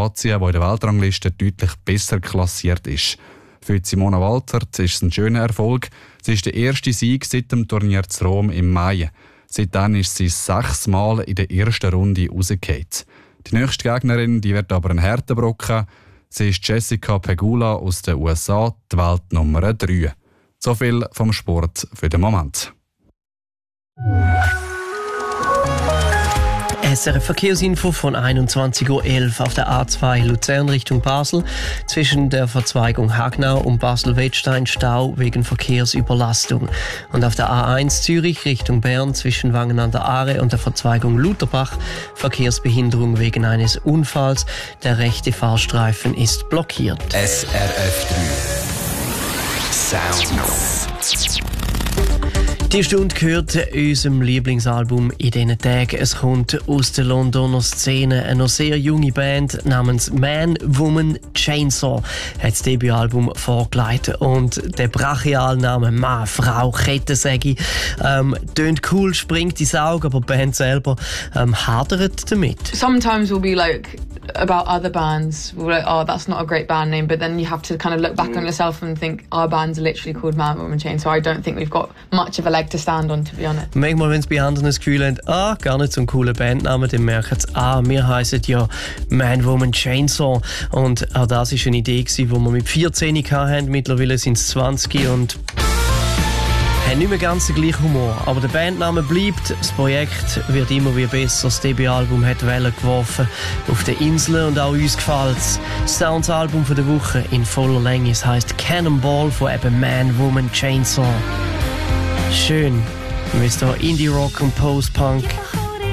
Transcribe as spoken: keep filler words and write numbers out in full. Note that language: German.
anziehen, die in der Weltrangliste deutlich besser klassiert ist. Für Simona Walzert ist es ein schöner Erfolg. Es ist der erste Sieg seit dem Turnier zu Rom im Mai. Seitdem ist sie sechsmal in der ersten Runde rausgefallen. Die nächste Gegnerin die wird aber ein harter Brocken. Sie ist Jessica Pegula aus den U S A, die Weltnummer drei. So viel vom Sport für den Moment. S R F-Verkehrsinfo von einundzwanzig Uhr elf auf der A zwei Luzern Richtung Basel. Zwischen der Verzweigung Hagnau und Basel-Wettstein Stau wegen Verkehrsüberlastung. Und auf der A eins Zürich Richtung Bern zwischen Wangen an der Aare und der Verzweigung Lutherbach Verkehrsbehinderung wegen eines Unfalls. Der rechte Fahrstreifen ist blockiert. S R F drei Sounds. Die Stunde gehört unserem Lieblingsalbum in diesen Tagen. Es kommt aus der Londoner Szene. Eine noch sehr junge Band namens Man, Woman, Chainsaw hat das Debütalbum vorgelegt. Und der Brachialname Mann, Frau, Kettensäge ähm, tönt cool, springt ins Auge, aber die Band selber ähm, hadert damit. Sometimes we'll be like about other bands. We're like, oh, that's not a great band name, but then you have to kind of look back mm. on yourself and think our band's literally called Man, Woman, Chainsaw. So I don't think we've got much of a leg to stand on, to be honest. Manchmal, wenn es bei anderen das Gefühl haben, ah, gar nicht so ein cooler Bandname, dann merken sie, ah, wir heissen ja Man, Woman, Chainsaw. Und auch das war eine Idee, die wir mit vierzehn hatten. Mittlerweile sind es zwanzig und haben nicht mehr ganz den gleichen Humor. Aber der Bandname bleibt, das Projekt wird immer wie besser. Das Debütalbum hat Wellen geworfen auf den Inseln und auch uns gefällt es. Das Sounds-Album der Woche in voller Länge. Es heisst Cannonball von eben Man, Woman, Chainsaw. Schön, wie es da Indie-Rock und Post-Punk